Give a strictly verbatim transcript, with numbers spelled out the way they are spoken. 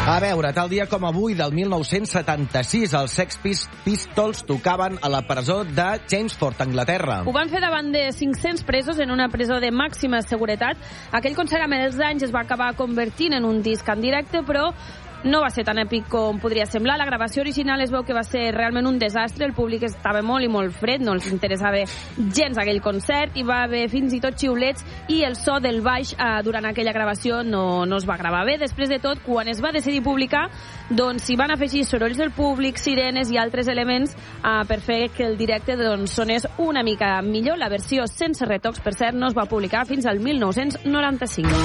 A veure, tal dia com avui, del mil nou-cents setanta-sis, els Sex Pistols tocaven a la presó de Chelmsford, Anglaterra. Ho van fer davant de cinc-cents presos en una presó de màxima seguretat. Aquell concert amb els anys es va acabar convertint en un disc en directe, però no va ser tan èpic com podria semblar. La gravació original es veu que va ser realment un desastre. El públic estava molt i molt fred, no els interessava gens aquell concert, i va haver fins i tot xiulets, i el so del baix eh, durant aquella gravació no, no es va gravar bé. Després de tot, quan es va decidir publicar, doncs s'hi van afegir sorolls del públic, sirenes i altres elements eh, per fer que el directe doncs, sonés una mica millor. La versió sense retocs, per cert, no es va publicar fins al mil nou-cents noranta-cinc.